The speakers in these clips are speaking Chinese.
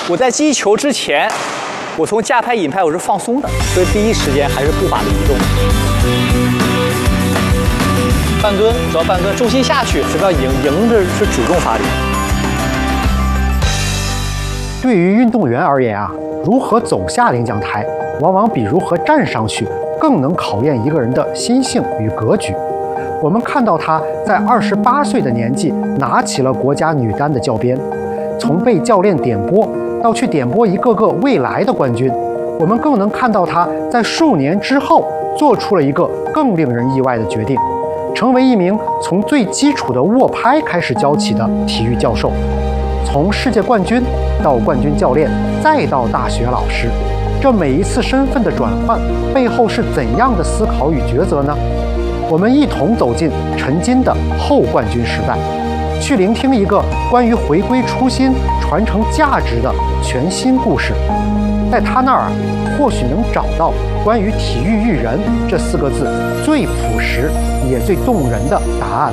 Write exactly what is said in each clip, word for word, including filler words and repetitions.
我在击球之前，我从架拍引拍我是放松的，所以第一时间还是步伐的移动。半蹲，主要半蹲，重心下去，只要迎迎着是主动发力。 对于运动员而言啊，如何走下领奖台，往往比如何站上去更能考验一个人的心性与格局。我们看到她在二十八岁的年纪拿起了国家女单的教鞭，从被教练点拨到去点拨一个个未来的冠军，我们更能看到她在数年之后做出了一个更令人意外的决定，成为一名从最基础的握拍开始教起的体育教授。从世界冠军到冠军教练，再到大学老师，这每一次身份的转换背后是怎样的思考与抉择呢？我们一同走进陈金的后冠军时代，去聆听一个关于回归初心、传承价值的全新故事。在他那儿啊，或许能找到关于体育育人这四个字最朴实也最动人的答案。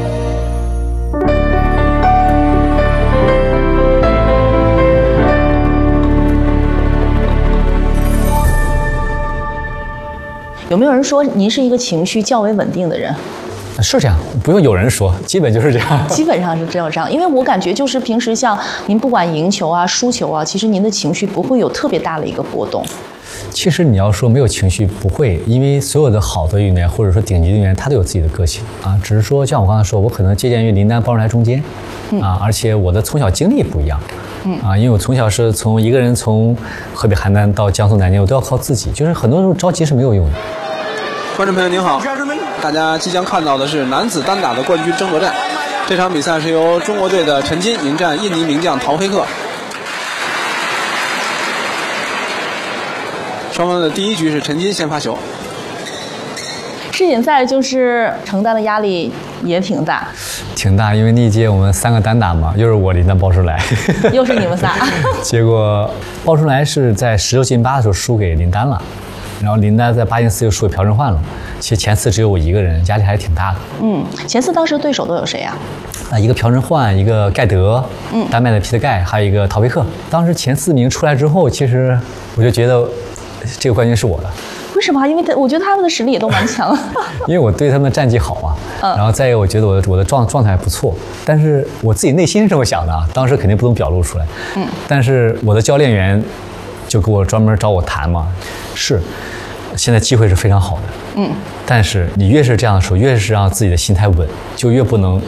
有没有人说您是一个情绪较为稳定的人？ 是这样，不用有人说，基本就是这样。 基本上是这样，因为我感觉就是平时像您不管赢球啊、输球啊，其实您的情绪不会有特别大的一个波动。 其实你要说没有情绪，不会，因为所有的好的运动员或者说顶级运动员，他都有自己的个性啊。只是说像我刚才说，我可能借鉴于林丹、包顺来中间，啊，而且我的从小经历不一样。嗯啊，因为我从小是从一个人从河北邯郸到江苏南京，我都要靠自己，就是很多时候着急是没有用的。 观众朋友您好，大家即将看到的是男子单打的冠军争夺战。这场比赛是由中国队的陈金迎战印尼名将陶黑克。双方的第一局是陈金先发球。 世锦赛就是承担的压力也挺大， 挺大，因为那一届我们三个单打嘛，又是我林丹包顺来， 又是你们仨。 结果包顺来是在十六进八的时候输给林丹了，然后林丹在八进四又输给朴正焕了。其实前四只有我一个人，压力还是挺大的。 嗯，前四当时对手都有谁呀、 啊？一个朴正焕，一个盖德，嗯，丹麦的皮特盖，还有一个陶维克。当时前四名出来之后，其实我就觉得这个冠军是我的。 为什么？因为他我觉得他们的实力也都蛮强。 因为我对他们的战绩好啊，嗯、然后再一个，我觉得我的我的状状态不错，但是我自己内心是这么想的啊，当时肯定不能表露出来。嗯，但是我的教练员就给我专门找我谈嘛，是，现在机会是非常好的。嗯，但是你越是这样的时候，越是让自己的心态稳，就越不能